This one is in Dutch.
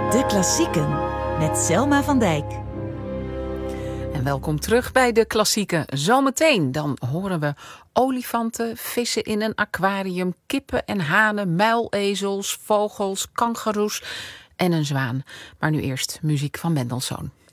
De Klassieken met Selma van Dijk. En welkom terug bij De Klassieken. Zometeen dan horen we olifanten, vissen in een aquarium, kippen en hanen, muilezels, vogels, kangoeroes en een zwaan. Maar nu eerst muziek van Mendelssohn.